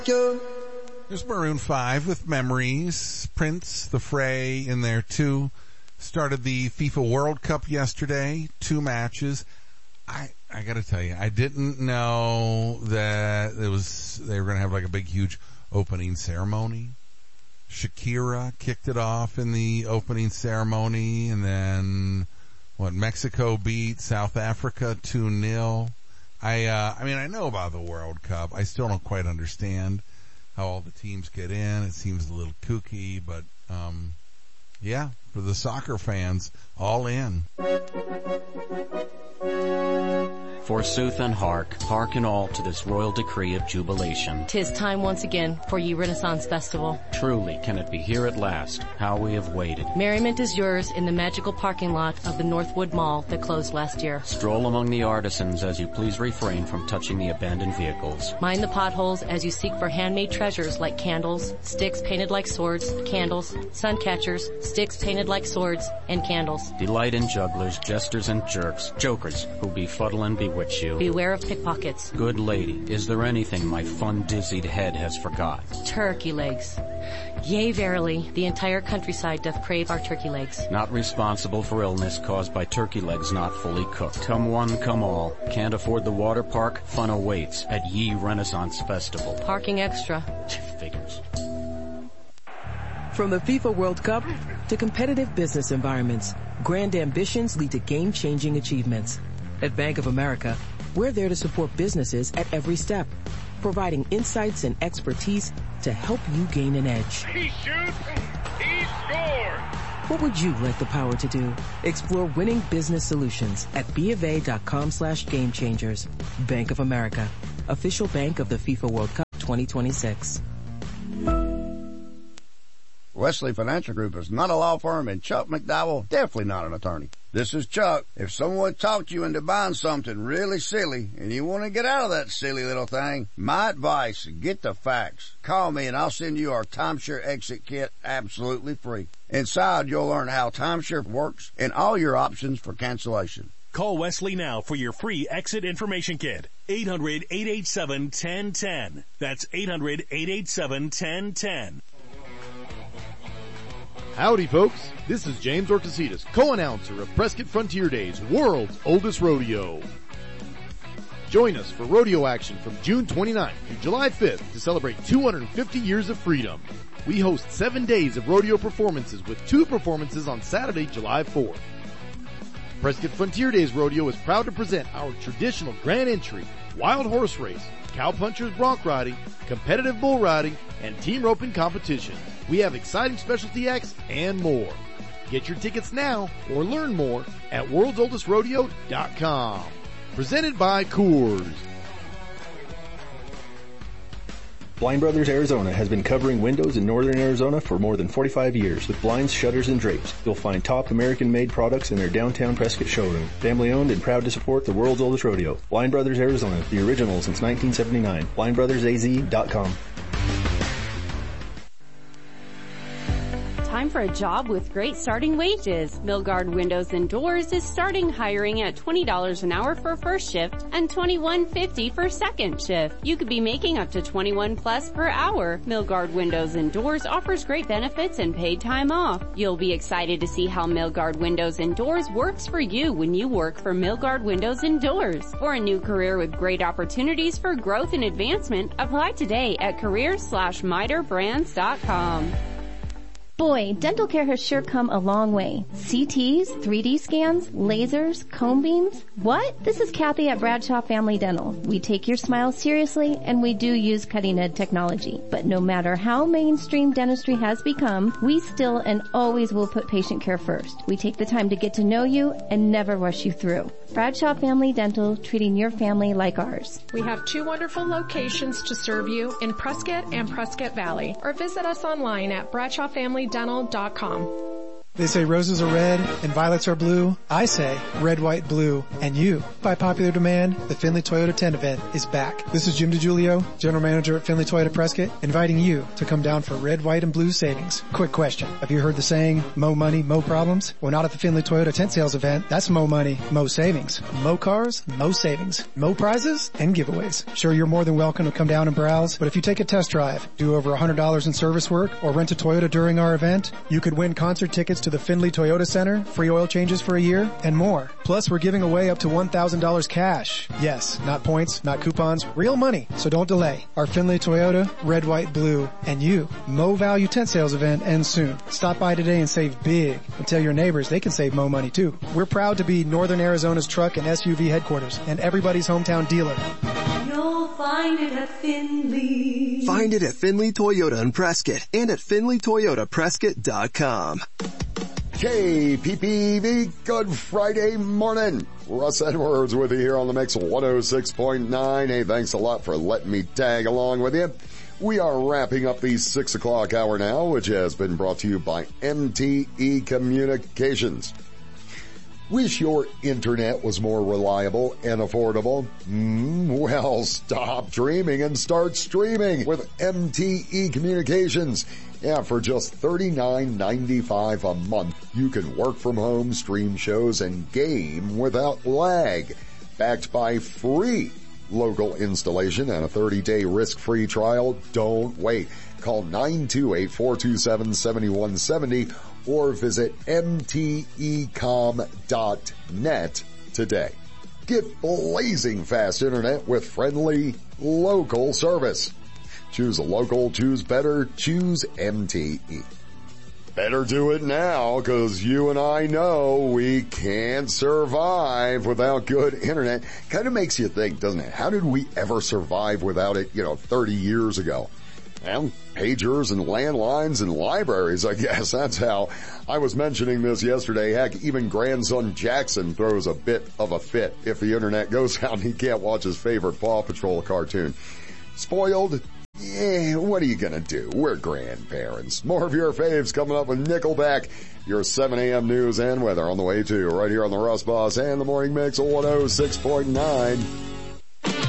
There's Maroon 5 with Memories. Prince, The Fray in there too. Started the FIFA World Cup yesterday. 2 matches. I gotta tell you, I didn't know that they were gonna have like a big huge opening ceremony. Shakira kicked it off in the opening ceremony, and then Mexico beat South Africa 2-0. I mean, I know about the World Cup. I still don't quite understand how all the teams get in. It seems a little kooky, but, yeah, for the soccer fans, all in. Forsooth and hearken all to this royal decree of jubilation. 'Tis time once again for ye Renaissance Festival. Truly, can it be here at last? How we have waited. Merriment is yours in the magical parking lot of the Northwood Mall that closed last year. Stroll among the artisans as you please refrain from touching the abandoned vehicles. Mind the potholes as you seek for handmade treasures like candles, sticks painted like swords, candles, sun catchers, sticks painted like swords, and candles. Delight in jugglers, jesters, and jokers who befuddle and bewitch you. Beware of pickpockets. Good lady, is there anything my fun-dizzied head has forgot? Turkey legs. Yea, verily, the entire countryside doth crave our turkey legs. Not responsible for illness caused by turkey legs not fully cooked. Come one, come all. Can't afford the water park? Fun awaits at Ye Renaissance Festival. Parking extra. Figures. From the FIFA World Cup to competitive business environments, grand ambitions lead to game-changing achievements. At Bank of America, we're there to support businesses at every step, providing insights and expertise to help you gain an edge. He shoots, he scores! What would you like the power to do? Explore winning business solutions at BofA.com/gamechangers. Bank of America, official bank of the FIFA World Cup 2026. Wesley Financial Group is not a law firm, and Chuck McDowell definitely not an attorney. This is Chuck. If someone talked you into buying something really silly and you want to get out of that silly little thing, my advice, get the facts. Call me and I'll send you our timeshare exit kit absolutely free. Inside, you'll learn how timeshare works and all your options for cancellation. Call Wesley now for your free exit information kit. 800-887-1010. That's 800-887-1010. Howdy, folks. This is James Orcasitas, co-announcer of Prescott Frontier Days, world's oldest rodeo. Join us for rodeo action from June 29th through July 5th to celebrate 250 years of freedom. We host 7 days of rodeo performances with 2 performances on Saturday, July 4th. Prescott Frontier Days Rodeo is proud to present our traditional grand entry, wild horse race, cowpunchers bronc riding, competitive bull riding, and team roping competition. We have exciting specialty acts and more. Get your tickets now or learn more at worldsoldestrodeo.com. Presented by Coors. Blind Brothers Arizona has been covering windows in northern Arizona for more than 45 years with blinds, shutters, and drapes. You'll find top American-made products in their downtown Prescott showroom. Family-owned and proud to support the world's oldest rodeo. Blind Brothers Arizona, the original since 1979. BlindBrothersAZ.com. Time for a job with great starting wages. Milgard Windows and Doors is starting hiring at $20 an hour for first shift and $21.50 for second shift. You could be making up to $21 plus per hour. Milgard Windows and Doors offers great benefits and paid time off. You'll be excited to see how Milgard Windows and Doors works for you when you work for Milgard Windows and Doors. For a new career with great opportunities for growth and advancement, apply today at careers/miterbrands.com. Boy, dental care has sure come a long way. CTs, 3D scans, lasers, cone beams. What? This is Kathy at Bradshaw Family Dental. We take your smile seriously and we do use cutting-edge technology. But no matter how mainstream dentistry has become, we still and always will put patient care first. We take the time to get to know you and never rush you through. Bradshaw Family Dental, treating your family like ours. We have 2 wonderful locations to serve you in Prescott and Prescott Valley, or visit us online at bradshawfamilydental.com. They say roses are red and violets are blue. I say red, white, blue, and you. By popular demand, the Findlay Toyota 10 event is back. This is Jim DiGiulio, General Manager at Findlay Toyota Prescott, inviting you to come down for red, white, and blue savings. Quick question. Have you heard the saying, mo money, mo problems? Well, not at the Findlay Toyota tent sales event. That's mo money, mo savings. Mo cars, mo savings. Mo prizes and giveaways. Sure, you're more than welcome to come down and browse, but if you take a test drive, do over $100 in service work, or rent a Toyota during our event, you could win concert tickets to the Findlay Toyota Center, free oil changes for a year, and more. Plus, we're giving away up to $1,000 cash. Yes, not points, not coupons, real money. So don't delay. Our Findlay Toyota, red, white, blue, and you. Mo Value tent sales event ends soon. Stop by today and save big. And tell your neighbors they can save Mo money too. We're proud to be Northern Arizona's truck and SUV headquarters and everybody's hometown dealer. You'll find it at Findlay. Find it at Findlay Toyota in Prescott and at FindlayToyotaPrescott.com. KPPV, good Friday morning. Russ Edwards with you here on the Mix 106.9. Hey, thanks a lot for letting me tag along with you. We are wrapping up the 6 o'clock hour now, which has been brought to you by MTE Communications. Wish your internet was more reliable and affordable? Well, stop dreaming and start streaming with MTE Communications. Yeah, for just $39.95 a month, you can work from home, stream shows, and game without lag. Backed by free local installation and a 30-day risk-free trial. Don't wait. Call 928-427-7170 or visit mtecom.net today. Get blazing fast internet with friendly local service. Choose a local, choose better, choose MTE. Better do it now, because you and I know we can't survive without good internet. Kind of makes you think, doesn't it? How did we ever survive without it, 30 years ago? Well, pagers and landlines and libraries, I guess. That's how. I was mentioning this yesterday. Heck, even grandson Jackson throws a bit of a fit if the internet goes out and he can't watch his favorite Paw Patrol cartoon. Spoiled? Yeah, what are you gonna do? We're grandparents. More of your faves coming up with Nickelback, your 7 a.m. news and weather on the way too, right here on the Russ Boss and the Morning Mix 106.9.